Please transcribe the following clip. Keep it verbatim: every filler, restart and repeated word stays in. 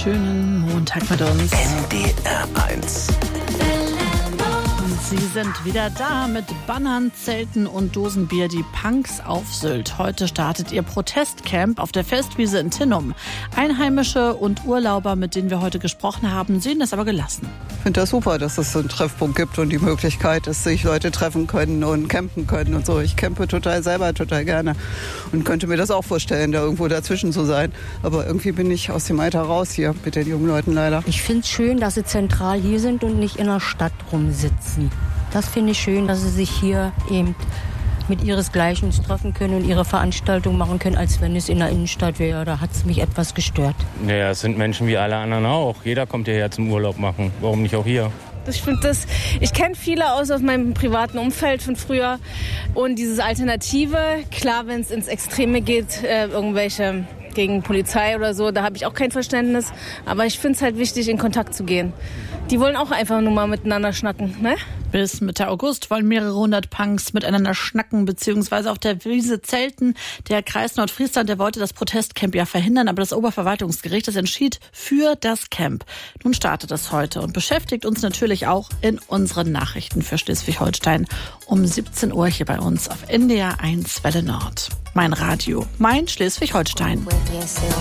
schönen Montag mit uns. N D R eins. Sie sind wieder da mit Bannern, Zelten und Dosenbier, die Punks auf Sylt. Heute startet ihr Protestcamp auf der Festwiese in Tinnum. Einheimische und Urlauber, mit denen wir heute gesprochen haben, sehen das aber gelassen. Ich finde das super, dass es so einen Treffpunkt gibt und die Möglichkeit, dass sich Leute treffen können und campen können und so. Ich campe total selber total gerne und könnte mir das auch vorstellen, da irgendwo dazwischen zu sein. Aber irgendwie bin ich aus dem Alter raus hier mit den jungen Leuten leider. Ich finde es schön, dass sie zentral hier sind und nicht in der Stadt rumsitzen. Das finde ich schön, dass sie sich hier eben mit ihresgleichen treffen können und ihre Veranstaltung machen können, als wenn es in der Innenstadt wäre. Da hat es mich etwas gestört. Naja, es sind Menschen wie alle anderen auch. Jeder kommt hierher zum Urlaub machen. Warum nicht auch hier? Ich finde das, ich kenne viele aus, aus meinem privaten Umfeld von früher. Und dieses Alternative, klar, wenn es ins Extreme geht, äh, irgendwelche gegen Polizei oder so, da habe ich auch kein Verständnis. Aber ich finde es halt wichtig, in Kontakt zu gehen. Die wollen auch einfach nur mal miteinander schnacken, ne? Bis Mitte August wollen mehrere hundert Punks miteinander schnacken bzw. auf der Wiese zelten. Der Kreis Nordfriesland, der wollte das Protestcamp ja verhindern, aber das Oberverwaltungsgericht, das entschied für das Camp. Nun startet es heute und beschäftigt uns natürlich auch in unseren Nachrichten für Schleswig-Holstein um siebzehn Uhr hier bei uns auf N D R eins Welle Nord. Mein Radio, mein Schleswig-Holstein.